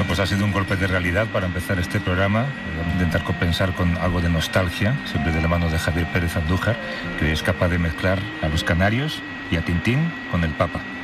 pues ha sido un golpe de realidad para empezar este programa. Vamos a intentar compensar con algo de nostalgia, siempre de la mano de Javier Pérez Andújar, que es capaz de mezclar a los canarios y a Tintín con el Papa.